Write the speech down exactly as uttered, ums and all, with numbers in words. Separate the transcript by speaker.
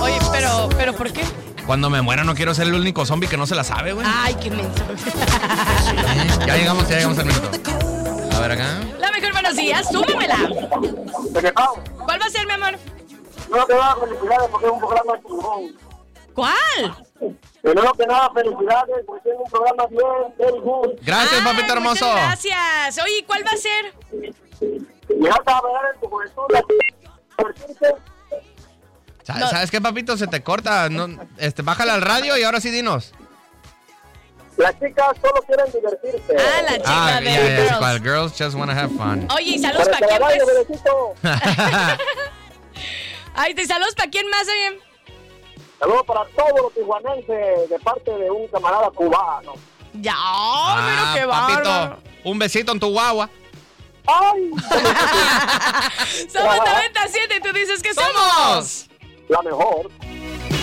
Speaker 1: Oye, pero, ¿pero por qué?
Speaker 2: Cuando me muera no quiero ser el único zombie que no se la sabe, güey.
Speaker 1: Ay, qué menso.
Speaker 2: Ya llegamos, ya llegamos al minuto. A ver acá.
Speaker 1: La mejor buenos días, súmamela. ¿Cuál va a ser, mi amor?
Speaker 3: No te da felicidades porque es un programa chingón.
Speaker 1: ¿Cuál?
Speaker 3: Primero que nada, felicidades porque es un programa bien, very good.
Speaker 2: Gracias,
Speaker 1: Ay,
Speaker 2: papito hermoso.
Speaker 1: Muchas gracias. Oye, ¿cuál va a ser?
Speaker 3: Llegaste a ver en tu juventud.
Speaker 2: Sa-
Speaker 1: No.
Speaker 2: ¿Sabes qué, papito? Se te corta. No, este, bájale al radio y ahora sí dinos.
Speaker 3: Las chicas solo quieren divertirse.
Speaker 1: Ah, la chica
Speaker 2: Ah,
Speaker 1: de
Speaker 2: ya, ya,
Speaker 1: Girls.
Speaker 2: cual, girls just wanna have fun.
Speaker 1: Oye, ¿y saludos
Speaker 3: Para
Speaker 1: para
Speaker 3: que la
Speaker 1: quién,
Speaker 3: baile,
Speaker 1: pues?
Speaker 3: bebecito.
Speaker 1: Ay, ¿te saludos para quién más, oye?
Speaker 3: Saludos para todos los tijuanenses de parte de un camarada cubano.
Speaker 1: Ya,
Speaker 2: Ah,
Speaker 1: pero qué bárbaro.
Speaker 2: papito, un besito en tu guagua.
Speaker 3: ¡Ay!
Speaker 1: Somos noventa y siete y tú dices que somos
Speaker 3: La mejor.